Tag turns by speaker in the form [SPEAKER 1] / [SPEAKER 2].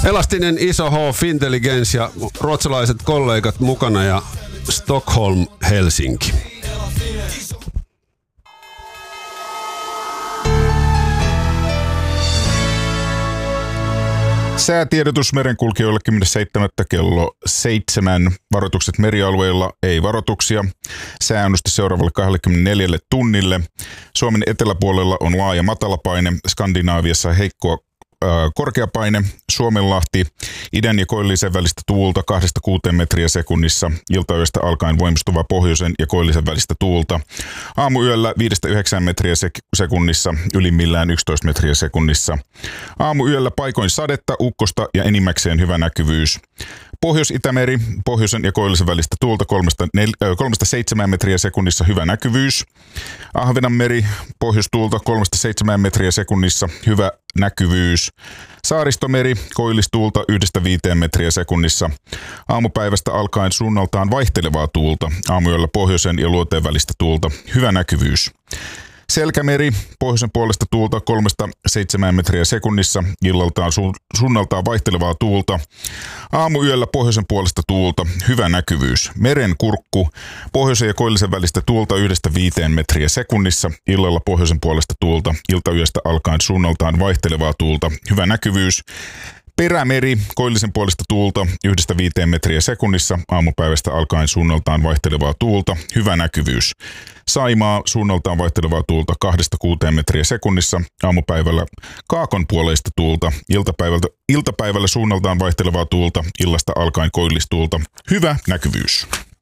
[SPEAKER 1] Elastinen iso H Fintelligens ja ruotsalaiset kollegat mukana ja Stockholm, Helsinki.
[SPEAKER 2] Säätiedotus merenkulkijoille 10.7. kello 7. Varoitukset merialueilla, ei varoituksia. Sääennuste seuraavalle 24 tunnille. Suomen eteläpuolella on laaja matalapaine, Skandinaaviassa heikkoa korkeapaine, Suomenlahti, idän ja koillisen välistä tuulta 2-6 metriä sekunnissa, iltayöstä alkaen voimistuva pohjoisen ja koillisen välistä tuulta. Aamuyöllä 5-9 metriä sekunnissa, ylimmillään 11 metriä sekunnissa. Aamuyöllä paikoin sadetta, ukkosta ja enimmäkseen hyvä näkyvyys. Pohjois-Itämeri, pohjoisen ja koillisen välistä tuulta 3-7 metriä sekunnissa, hyvä näkyvyys. Ahvenanmeri, pohjoistuulta 3-7 metriä sekunnissa, hyvä näkyvyys. Saaristomeri, koillistuulta 1-5 metriä sekunnissa. Aamupäivästä alkaen suunnaltaan vaihtelevaa tuulta, aamuyöllä pohjoisen ja luoteen välistä tuulta, hyvä näkyvyys. Selkämeri, pohjoisen puolesta tuulta 3-7 metriä sekunnissa, illaltaan suunnaltaan vaihtelevaa tuulta. Aamuyöllä pohjoisen puolesta tuulta, hyvä näkyvyys. Merenkurkku, pohjoisen ja koillisen välistä tuulta 1-5 metriä sekunnissa, illalla pohjoisen puolesta tuulta, iltayöstä alkaen suunnaltaan vaihtelevaa tuulta, hyvä näkyvyys. Perämeri, koillisen puolesta tuulta 1-5 metriä sekunnissa, aamupäivästä alkaen suunnaltaan vaihtelevaa tuulta, hyvä näkyvyys. Saimaa, suunnaltaan vaihtelevaa tuulta 2-6 metriä sekunnissa, aamupäivällä kaakon puoleista tuulta, iltapäivällä suunnaltaan vaihtelevaa tuulta, illasta alkaen koillistuulta, hyvä näkyvyys.